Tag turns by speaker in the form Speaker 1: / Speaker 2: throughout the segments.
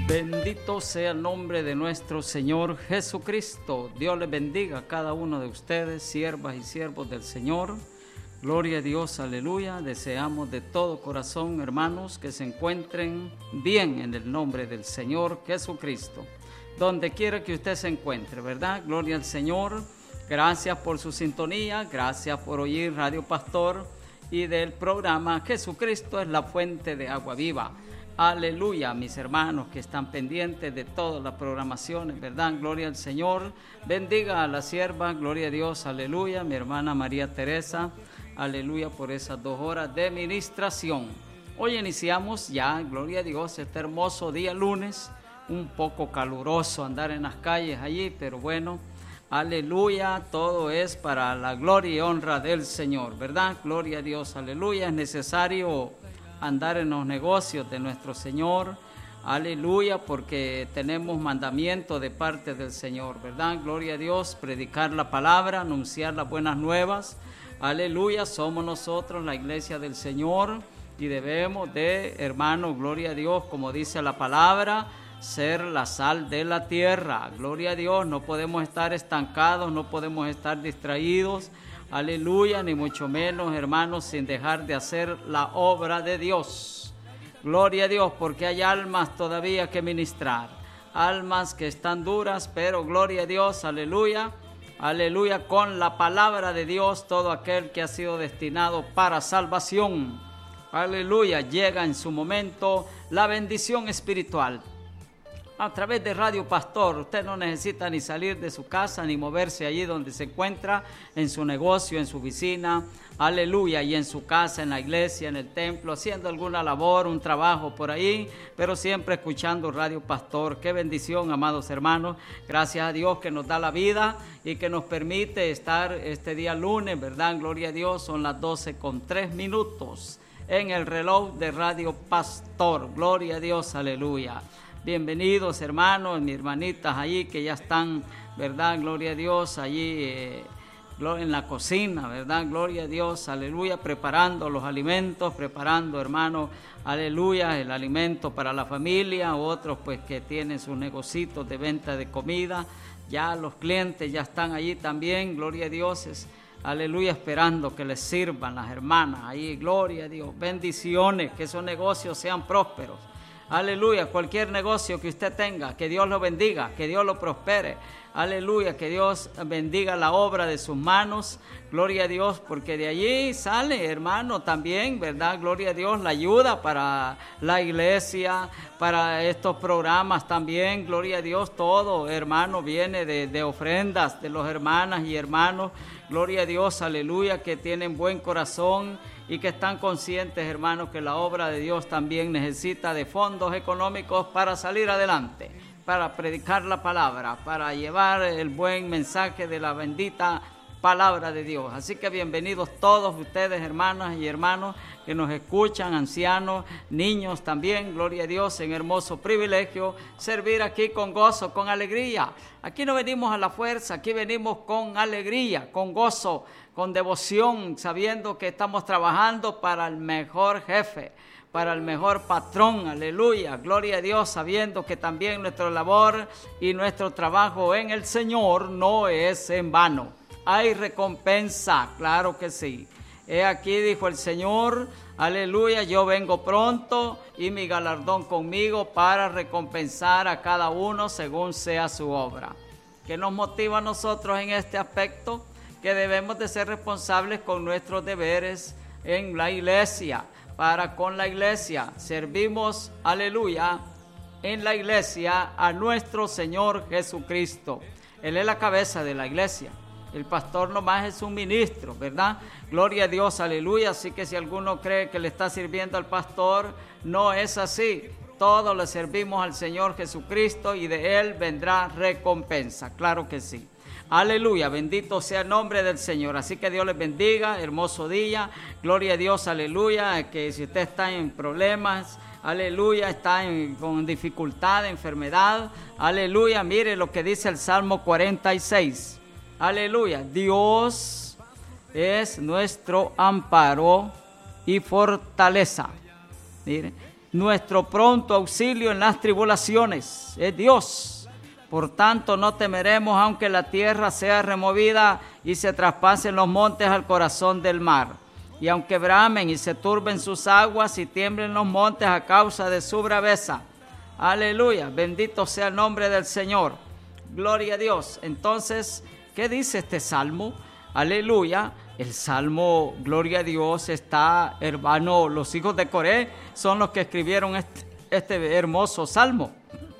Speaker 1: Bendito sea el nombre de nuestro Señor Jesucristo. Dios les bendiga a cada uno de ustedes, siervas y siervos del Señor. Gloria a Dios, aleluya. Deseamos de todo corazón, hermanos, que se encuentren bien en el nombre del Señor Jesucristo. Donde quiera que usted se encuentre, ¿verdad? Gloria al Señor. Gracias por su sintonía, gracias por oír Radio Pastor y del programa Jesucristo es la fuente de agua viva. Aleluya, mis hermanos que están pendientes de todas las programaciones, ¿verdad? Gloria al Señor. Bendiga a la sierva, gloria a Dios, aleluya. Mi hermana María Teresa, aleluya, por esas 2 horas de ministración. Hoy iniciamos ya, gloria a Dios, este hermoso día lunes. Un poco caluroso andar en las calles allí, pero bueno, aleluya, todo es para la gloria y honra del Señor, ¿verdad? Gloria a Dios, aleluya. Es necesario andar en los negocios de nuestro Señor, aleluya, porque tenemos mandamiento de parte del Señor, ¿verdad? Gloria a Dios, predicar la palabra, anunciar las buenas nuevas, aleluya, somos nosotros la iglesia del Señor y debemos de, hermano, gloria a Dios, como dice la palabra, ser la sal de la tierra, gloria a Dios, no podemos estar estancados, no podemos estar distraídos, aleluya, ni mucho menos, hermanos, sin dejar de hacer la obra de Dios. Gloria a Dios, porque hay almas todavía que ministrar, almas que están duras, pero gloria a Dios, aleluya, aleluya, con la palabra de Dios, todo aquel que ha sido destinado para salvación, aleluya, llega en su momento la bendición espiritual. A través de Radio Pastor, usted no necesita ni salir de su casa, ni moverse allí donde se encuentra, en su negocio, en su oficina, aleluya, y en su casa, en la iglesia, en el templo, haciendo alguna labor, un trabajo por ahí, pero siempre escuchando Radio Pastor. Qué bendición, amados hermanos, gracias a Dios que nos da la vida y que nos permite estar este día lunes, ¿verdad? Gloria a Dios, son las 12:03 en el reloj de Radio Pastor. Gloria a Dios, aleluya. Bienvenidos, hermanos, mis hermanitas allí que ya están, ¿verdad? Gloria a Dios, allí en la cocina, ¿verdad? Gloria a Dios, aleluya, preparando los alimentos, preparando, hermanos, aleluya, el alimento para la familia, otros pues que tienen sus negocios de venta de comida, ya los clientes ya están allí también, gloria a Dios, aleluya, esperando que les sirvan las hermanas ahí, gloria a Dios, bendiciones, que esos negocios sean prósperos. Aleluya, cualquier negocio que usted tenga, que Dios lo bendiga, que Dios lo prospere. Aleluya, que Dios bendiga la obra de sus manos. Gloria a Dios, porque de allí sale, hermano, también, ¿verdad? Gloria a Dios, la ayuda para la iglesia, para estos programas también. Gloria a Dios, todo, hermano, viene de ofrendas de los hermanas y hermanos. Gloria a Dios, aleluya, que tienen buen corazón y que están conscientes, hermanos, que la obra de Dios también necesita de fondos económicos para salir adelante, para predicar la palabra, para llevar el buen mensaje de la bendita palabra de Dios. Así que bienvenidos todos ustedes, hermanas y hermanos que nos escuchan, ancianos, niños también, gloria a Dios, en hermoso privilegio, servir aquí con gozo, con alegría. Aquí no venimos a la fuerza, aquí venimos con alegría, con gozo, con devoción, sabiendo que estamos trabajando para el mejor jefe, para el mejor patrón, aleluya, gloria a Dios, sabiendo que también nuestra labor y nuestro trabajo en el Señor no es en vano. Hay recompensa, claro que sí. He aquí, dijo el Señor, aleluya, yo vengo pronto y mi galardón conmigo para recompensar a cada uno según sea su obra. ¿Qué nos motiva a nosotros en este aspecto? Que debemos de ser responsables con nuestros deberes en la iglesia, para con la iglesia. Servimos, aleluya, en la iglesia a nuestro Señor Jesucristo. Él es la cabeza de la iglesia. El pastor nomás es un ministro, ¿verdad? Gloria a Dios, aleluya. Así que si alguno cree que le está sirviendo al pastor, no es así. Todos le servimos al Señor Jesucristo y de Él vendrá recompensa. Claro que sí. Aleluya, bendito sea el nombre del Señor. Así que Dios les bendiga, hermoso día. Gloria a Dios, aleluya. Que si usted está en problemas, aleluya, está con dificultad, enfermedad, aleluya. Mire lo que dice el Salmo 46. Aleluya, Dios es nuestro amparo y fortaleza. Mire, nuestro pronto auxilio en las tribulaciones. Es Dios. Por tanto, no temeremos aunque la tierra sea removida y se traspasen los montes al corazón del mar. Y aunque bramen y se turben sus aguas y tiemblen los montes a causa de su braveza. Aleluya, bendito sea el nombre del Señor. Gloria a Dios. Entonces, ¿qué dice este salmo? Aleluya. El salmo, gloria a Dios, está, hermano, los hijos de Coré son los que escribieron este hermoso salmo,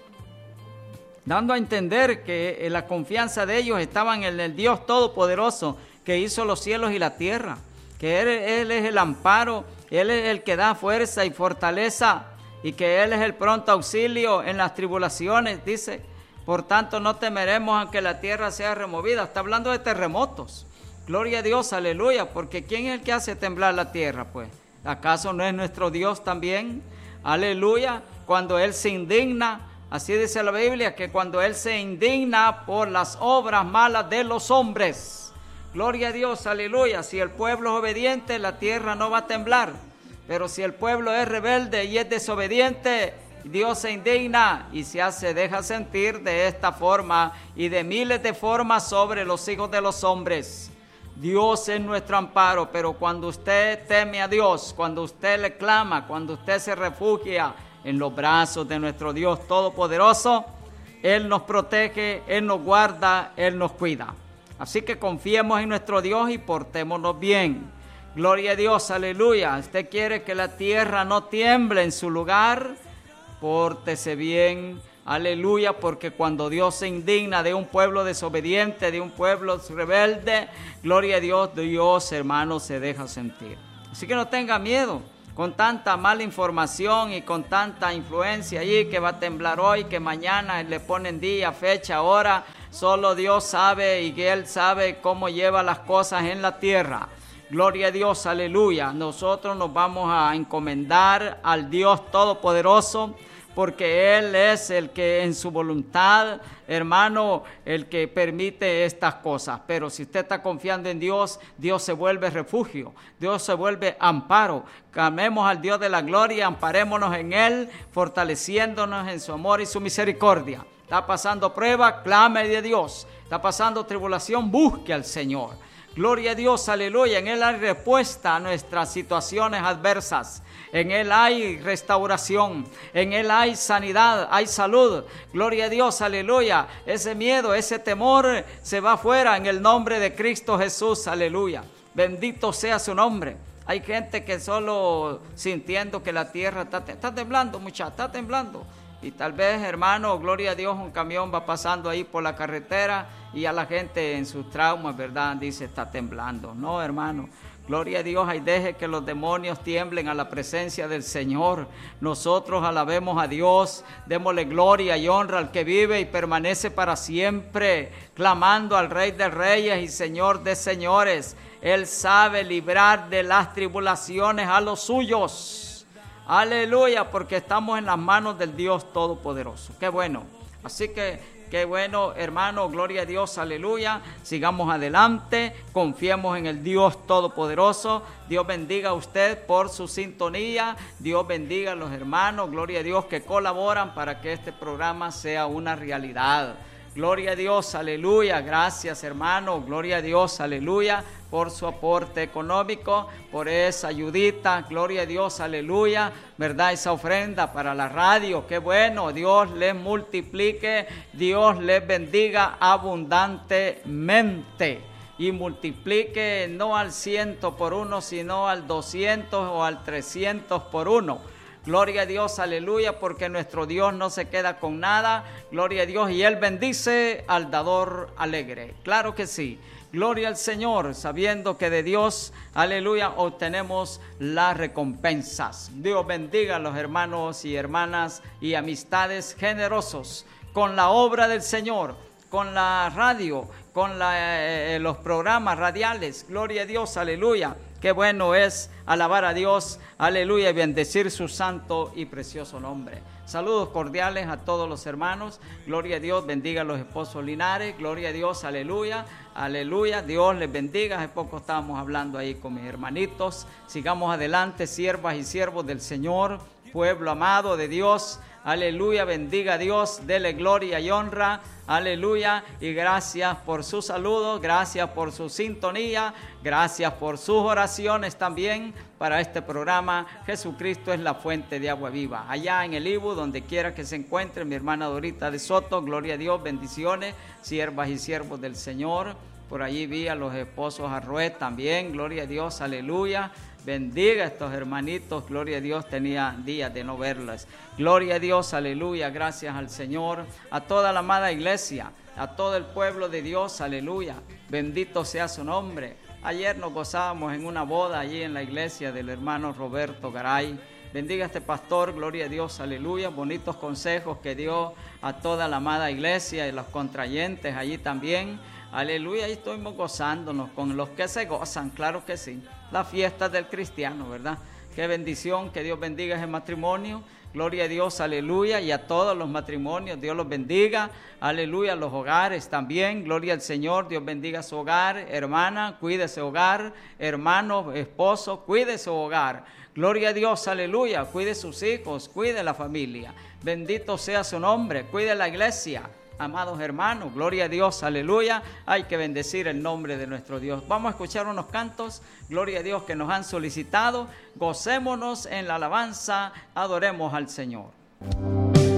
Speaker 1: dando a entender que la confianza de ellos estaba en el Dios Todopoderoso que hizo los cielos y la tierra, que Él es el amparo, Él es el que da fuerza y fortaleza, y que Él es el pronto auxilio en las tribulaciones, dice. Por tanto, no temeremos aunque la tierra sea removida. Está hablando de terremotos. Gloria a Dios, aleluya, porque ¿quién es el que hace temblar la tierra, pues? ¿Acaso no es nuestro Dios también? Aleluya, cuando Él se indigna, así dice la Biblia, que cuando Él se indigna por las obras malas de los hombres. Gloria a Dios, aleluya. Si el pueblo es obediente, la tierra no va a temblar. Pero si el pueblo es rebelde y es desobediente, Dios se indigna y se deja sentir de esta forma y de miles de formas sobre los hijos de los hombres. Dios es nuestro amparo, pero cuando usted teme a Dios, cuando usted le clama, cuando usted se refugia en los brazos de nuestro Dios Todopoderoso, Él nos protege, Él nos guarda, Él nos cuida. Así que confiemos en nuestro Dios y portémonos bien. Gloria a Dios, aleluya. Usted quiere que la tierra no tiemble en su lugar, pórtese bien, aleluya, porque cuando Dios se indigna de un pueblo desobediente, de un pueblo rebelde, gloria a Dios, Dios, hermano, se deja sentir. Así que no tenga miedo con tanta mala información y con tanta influencia allí, que va a temblar hoy, que mañana le ponen día, fecha, hora. Solo Dios sabe y que Él sabe cómo lleva las cosas en la tierra. Gloria a Dios, aleluya. Nosotros nos vamos a encomendar al Dios Todopoderoso, porque Él es el que en su voluntad, hermano, el que permite estas cosas. Pero si usted está confiando en Dios, Dios se vuelve refugio, Dios se vuelve amparo. Clamemos al Dios de la gloria, amparémonos en Él, fortaleciéndonos en su amor y su misericordia. Está pasando prueba, clame de Dios. Está pasando tribulación, busque al Señor. Gloria a Dios, aleluya. En Él hay respuesta a nuestras situaciones adversas. En Él hay restauración. En Él hay sanidad, hay salud. Gloria a Dios, aleluya. Ese miedo, ese temor se va fuera en el nombre de Cristo Jesús, aleluya. Bendito sea su nombre. Hay gente que solo sintiendo que la tierra está temblando, muchacha, está temblando. Y tal vez, hermano, gloria a Dios, un camión va pasando ahí por la carretera y a la gente en sus traumas, ¿verdad? Dice, está temblando. No, hermano, gloria a Dios, ahí deje que los demonios tiemblen a la presencia del Señor. Nosotros alabemos a Dios, démosle gloria y honra al que vive y permanece para siempre, clamando al Rey de Reyes y Señor de Señores. Él sabe librar de las tribulaciones a los suyos. Aleluya, porque estamos en las manos del Dios Todopoderoso. Qué bueno. Así que, qué bueno, hermano, gloria a Dios, aleluya. Sigamos adelante, confiemos en el Dios Todopoderoso. Dios bendiga a usted por su sintonía. Dios bendiga a los hermanos, gloria a Dios, que colaboran para que este programa sea una realidad. Gloria a Dios, aleluya. Gracias, hermano. Gloria a Dios, aleluya, por su aporte económico, por esa ayudita. Gloria a Dios, aleluya, ¿verdad? Esa ofrenda para la radio. Qué bueno. Dios les multiplique, Dios les bendiga abundantemente. Y multiplique no al 100 por 1, sino al 200 o al 300 por 1. Gloria a Dios, aleluya, porque nuestro Dios no se queda con nada. Gloria a Dios, y Él bendice al dador alegre. Claro que sí. Gloria al Señor, sabiendo que de Dios, aleluya, obtenemos las recompensas. Dios bendiga a los hermanos y hermanas y amistades generosos con la obra del Señor, con la radio, con los programas radiales. Gloria a Dios, aleluya. Qué bueno es alabar a Dios, aleluya, y bendecir su santo y precioso nombre. Saludos cordiales a todos los hermanos. Gloria a Dios, bendiga a los esposos Linares. Gloria a Dios, aleluya, aleluya. Dios les bendiga. Hace poco estábamos hablando ahí con mis hermanitos. Sigamos adelante, siervas y siervos del Señor. pueblo amado de Dios. Aleluya, bendiga a Dios, dele gloria y honra. Aleluya, y gracias por sus saludos, gracias por su sintonía, gracias por sus oraciones también para este programa. Jesucristo es la fuente de agua viva. Allá en el Ibu, donde quiera que se encuentre, mi hermana Dorita de Soto, gloria a Dios, bendiciones, siervas y siervos del Señor. Por allí vi a los esposos Arrué también, gloria a Dios, aleluya. Bendiga a estos hermanitos, gloria a Dios, tenía días de no verlas. Gloria a Dios, aleluya, gracias al Señor, a toda la amada iglesia, a todo el pueblo de Dios, aleluya. Bendito sea su nombre. Ayer nos gozábamos en una boda allí en la iglesia del hermano Roberto Garay. Bendiga a este pastor, gloria a Dios, aleluya. Bonitos consejos que dio a toda la amada iglesia y los contrayentes allí también. Aleluya, y estuvimos gozándonos con los que se gozan, claro que sí. La fiesta del cristiano, ¿verdad? Qué bendición, que Dios bendiga ese matrimonio. Gloria a Dios, aleluya, y a todos los matrimonios, Dios los bendiga. Aleluya, los hogares también, gloria al Señor, Dios bendiga su hogar. Hermana, cuide su hogar. Hermano, esposo, cuide su hogar. Gloria a Dios, aleluya, cuide sus hijos, cuide la familia. Bendito sea su nombre, cuide la iglesia. Amados hermanos, gloria a Dios, aleluya. Hay que bendecir el nombre de nuestro Dios. Vamos a escuchar unos cantos, gloria a Dios, que nos han solicitado. Gocémonos en la alabanza, adoremos al Señor.